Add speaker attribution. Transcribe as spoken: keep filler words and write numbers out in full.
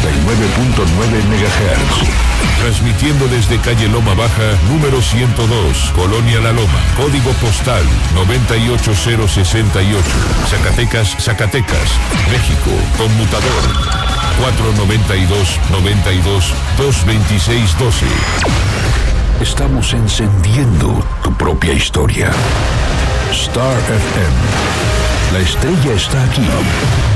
Speaker 1: noventa y nueve punto nueve megahertz.
Speaker 2: Transmitiendo desde calle Loma Baja, número ciento dos, Colonia La Loma, código postal noventa y ocho cero sesenta y ocho, Zacatecas, Zacatecas, México, conmutador cuatro noventa y dos, noventa y dos, dos veintiséis doce.
Speaker 1: Estamos encendiendo tu propia historia. Star F M. La estrella está aquí.